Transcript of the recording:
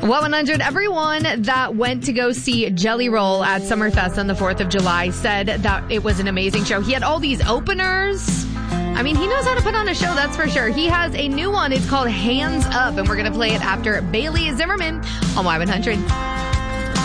Well, 100, everyone that went to go see Jelly Roll at Summerfest on the 4th of July said that it was an amazing show. He had all these openers. I mean, he knows how to put on a show, that's for sure. He has a new one. It's called Hands Up, and we're going to play it after Bailey Zimmerman on Y100.